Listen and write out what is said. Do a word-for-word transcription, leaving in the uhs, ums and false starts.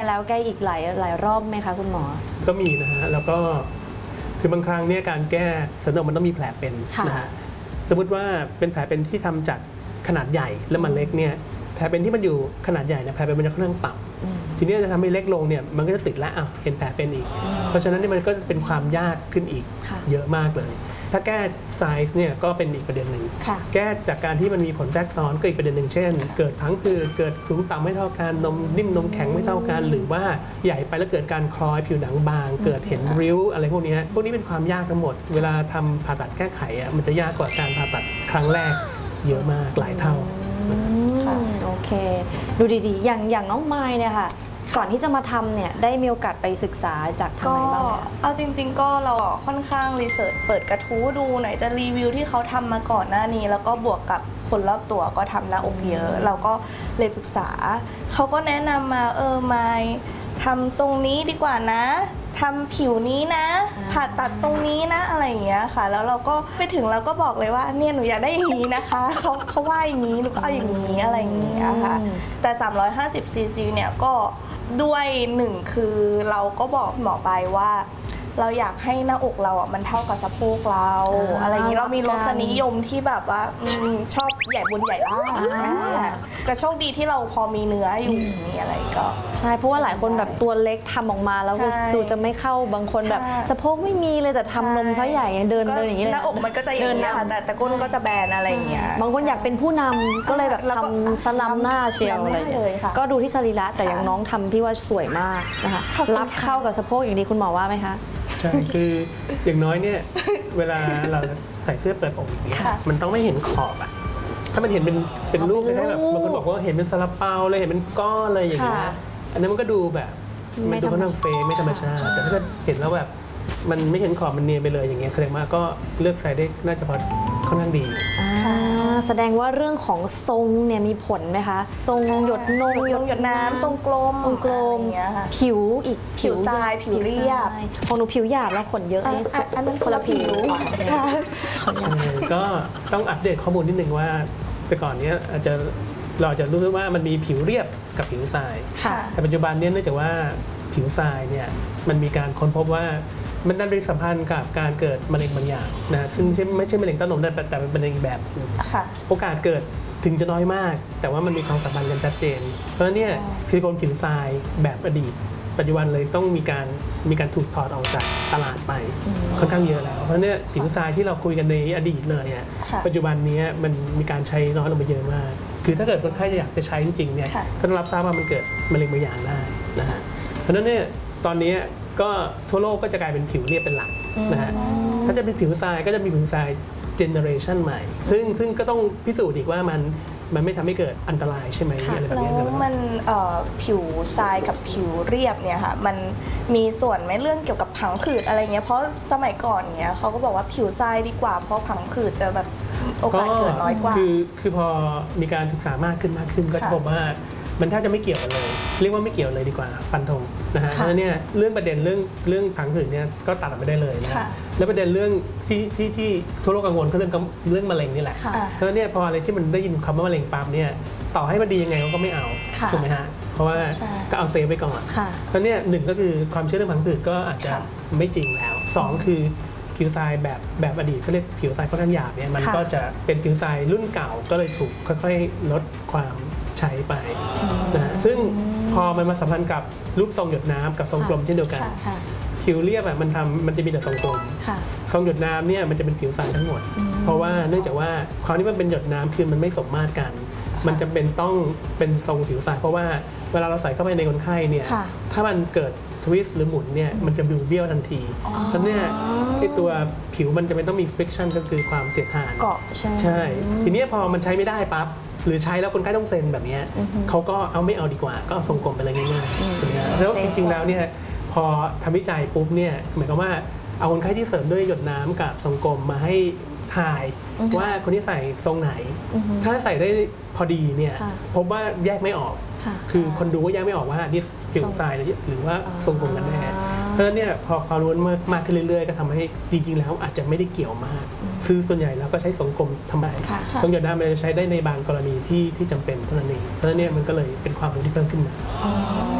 แล้วแก้อีกหลายหลายรอบไหมคะคุณหมอก็มีนะฮะแล้วก็คือบางครั้งเนี่ยการแก้สันนอกมันต้องมีแผลเป็นนะฮะสมมติว่าเป็นแผลเป็นที่ทำจากขนาดใหญ่แล้วมันเล็กเนี่ยแผลเป็นที่มันอยู่ขนาดใหญ่เนี่ยแผลเป็นมันจะค่อนข้างต่ำทีนี้จะทำให้เล็กลงเนี่ยมันก็จะติดแล้วอ้าวเห็นแผลเป็นอีกเพราะฉะนั้นนี่มันก็เป็นความยากขึ้นอีกเยอะมากเลยถ้าแก้ไซส์เนี่ยก็เป็นอีกประเด็นหนึ่งแก้จากการที่มันมีผลแทรกซ้อนก็อีกประเด็นหนึ่งเช่นเกิดพังผืดเกิดสูงต่ำไม่เท่ากันนมนิ่มนมแข็งไม่เท่ากันหรือว่าใหญ่ไปแล้วเกิดการคล้อยผิวหนังบางเกิดเห็นริ้วอะไรพวกนี้พวกนี้เป็นความยากทั้งหมดเวลาทำผ่าตัดแก้ไขอ่ะมันจะยากกว่าการผ่าตัดครั้งแรกเยอะมากหลายเท่าโอเคดูดีๆอย่างอย่างน้องไม้เนี่ยค่ะก่อนที่จะมาทำเนี่ยได้มีโอกาสไปศึกษาจากทางไหนบ้างเอาจริงๆก็เราค่อนข้างรีเสิร์ชเปิดกระทู้ดูไหนจะรีวิวที่เขาทำมาก่อนหน้านี้แล้วก็บวกกับคนรอบตัวก็ทำหน้าอกเยอะเราก็เลยปรึกษาเขาก็แนะนำมาเออไม้ทำทรงนี้ดีกว่านะทำผิวนี้นะผ่าตัดตรงนี้นะอะไรอย่างเงี้ยค่ะแล้วเราก็ไปถึงเราก็บอกเลยว่าเนี่ยหนูอยากได้อย่างนี้นะคะเขาเขาว่าอย่างนี้หนูก็เอาอย่างนี้อะไรอย่างเงี้ยค่ะแต่สามร้อยห้าสิบซีซีเนี่ยก็ด้วยหนึ่งคือเราก็บอกหมอไปว่าเราอยากให้หน้าอกเราอ่ะมันเท่ากับสะโพกเราอะไรอย่างนี้เรามีรสนิยมที่แบบว่าชอบใหญ่บนใหญ่ล่างก็โชคดีที่เราพอมีเนื้ออยู่นี่อะไรก็ใช่เพราะว่าหลายคนแบบตัวเล็กทำออกมาแล้วดูจะไม่เข้าบางคนแบบสะโพกไม่มีเลยแต่ทำนมซะใหญ่เดินเดินอย่างนี้เลยหน้าอกมันก็จะเดินนะคะแต่แต่ก้นก็จะแบนอะไรอย่างเงี้ยบางคนอยากเป็นผู้นำก็เลยแบบทำสลัมหน้าเชียวอะไรเลยก็ดูที่สรีระแต่อย่างน้องทำพี่ว่าสวยมากนะคะรับเข้ากับสะโพกอย่างดีคุณหมอว่าไหมคะใช่คืออย่างน้อยเนี่ยเวลาเราใส่เสื้อเปิดอกอย่างเงี้ยมันต้องไม่เห็นขอบอะถ้ามันเห็นเป็นเป็นรูปคล้ายๆแบบบางคนบอกว่าเห็นเป็นซาลาเปาเลยเห็นเป็นก้อนเลยอย่างเงี้ยอันนั้นมันก็ดูแบบมันดูค่อนข้างเฟย์ไม่ธรรมชาติแต่ถ้าเกิดเห็นแล้วแบบมันไม่เห็นขอบมันเนียนไปเลยอย่างเงี้ยแสดงว่าก็เลือกใส่ได้น่าจะพอค่อนข้างดีแสดงว่าเรื่องของทรงเนี่ยมีผลไหมคะทรงหยดนมหยดน้ำทรงกลมทรงกลมผิวอีกผิวทรายผิวเรียบของหนูผิวหยาบแล้วขนเยอะนี่อันนั้นคนละผิวก็ต้องอัปเดตข้อมูลนิดนึงว่าแต่ก่อนนี้อาจจะเราจะรู้ว่ามันมีผิวเรียบกับผิวทรายแต่ปัจจุบันนี้เนื่องจากว่าผิวทรายเนี่ยมันมีการค้นพบว่ามันนั่นเป็นสัมพันธ์กับการเกิดมะเร็งบางอย่างนะซึ่งไม่ใช่มะเร็งเต้านมแต่เป็นมะเร็งแบบโอกาสเกิดถึงจะน้อยมากแต่ว่ามันมีความสัมพันธ์กันชัดเจนเพราะฉะนั้นเนี่ยซิลิโคนผิวทรายแบบอดีตปัจจุบันเลยต้องมีการมีการถูกถอดออกจากตลาดไปค่อนข้างเยอะแล้วเพราะเนี่ยผิวทรายที่เราคุยกันในอดีตเลยอ่ะปัจจุบันนี้มันมีการใช้น้อยลงไปเยอะมากคือถ้าเกิดคนไข้อยากจะใช้จริงๆเนี่ยก็ต้องรับทราบว่ามันเกิดมะเร็งบางอย่างได้นะฮะเพราะฉะนั้นเนี่ยตอนนี้ก็ทั่วโลกก็จะกลายเป็นผิวเรียบเป็นหลักนะฮะถ้าจะเป็นผิวทรายก็จะมีผิวทรายเจเนอเรชันใหม่ซึ่งซึ่งก็ต้องพิสูจน์อีกว่ามันมันไม่ทำให้เกิดอันตรายใช่ไหมอะไรแบบนี้แล้วมันผิวทรายกับผิวเรียบเนี่ยค่ะมันมีส่วนไหมเรื่องเกี่ยวกับผังผืดอะไรเงี้ยเพราะสมัยก่อนเนี่ยเขาก็บอกว่าผิวทรายดีกว่าเพราะผังผืดจะแบบโอกาสเกิดน้อยกว่าคือคือพอมีการศึกษามากขึ้นมากขึ้นก็จะพบว่ามันแทบจะไม่เกี่ยวกันเลยเรียกว่าไม่เกี่ยวเลยดีกว่าฟันธงนะฮะเพราะฉะนั้นเนี่ยเรื่องประเด็นเรื่องเรื่องผังผืดเนี่ยก็ตัดออกไปได้เลยนะแล้วประเด็นเรื่องที่ที่ที่ทั่วโลกกังวลก็เรื่องเรื่องมะเร็งนี่แหละเพราะฉะนั้นเนี่ยพออะไรที่มันได้ยินคำว่ามะเร็งปั๊บเนี่ยต่อให้มันดียังไงเขาก็ไม่เอาถูกไหมฮะเพราะว่าก็เอาเซฟไว้ก่อนเพราะเนี่ยหนึ่งก็คือความเชื่อเรื่องผังผืดก็อาจจะไม่จริงแล้วสองคือผิวทรายแบบแบบอดีตเขาเรียกผิวทรายค่อนข้างหยาบเนี่ยมันก็จะเป็นผิวทรายรุ่นเก่าก็เลยถูกค่อยๆลดความใช้ไปนะซึ่งพอมันมาสัมพันธ์กับรูปทรงหยดน้ำกับทรงกลมเช่นเดียวกันผิวเรียบอ่ะมันทำมันจะมีแต่ทรงกลมทรงหยดน้ำเนี่ยมันจะเป็นผิวทรายทั้งหมดเพราะว่าเนื่องจากว่าความที่มันเป็นหยดน้ำคือมันไม่สมมาตรกันมันจำเป็นต้องเป็นทรงผิวทรายเพราะว่าเวลาเราใส่เข้าไปในคนไข้เนี่ยถ้ามันเกิดทวิสต์หรือหมุนเนี่ยมันจะดูเบี้ยวทันทีเพราะเนี่ยไอตัวผิวมันจะเป็นต้องมี friction ก็คือความเสียดทานเกาะใช่ใช่ทีนี้พอมันใช้ไม่ได้ปั๊บหรือใช้แล้วคนไข้ต้องเซ็นแบบนี้เขาก็เอาไม่เอาดีกว่าก็ทรงกลมไปเลยง่ายๆแล้วจริงๆแล้วเนี่ยพอทำวิจัยปุ๊บเนี่ยหมายความว่าเอาคนไข้ที่เสริมด้วยหยดน้ำกับทรงกลมมาให้ถ่ายว่าคนที่ใส่ทรงไหนถ้าใส่ได้พอดีเนี่ยพบว่าแยกไม่ออกคือคนดูก็แยกไม่ออกว่านี่ผิวทรายหรือว่าทรงกลมกันแน่เพราะฉะนั้นเนี่ยพอความรู้มากขึ้นเรื่อยๆก็ทำให้จริงๆแล้วอาจจะไม่ได้เกี่ยวมากซื้อส่วนใหญ่แล้วก็ใช้ทรงกลมทำไมทรงหยดน้ำมันจะใช้ได้ในบางกรณีที่ที่จำเป็นเท่านั้นเองเพราะฉะนั้นเนี่ยมันก็เลยเป็นความรู้ที่เพิ่มขึ้นมา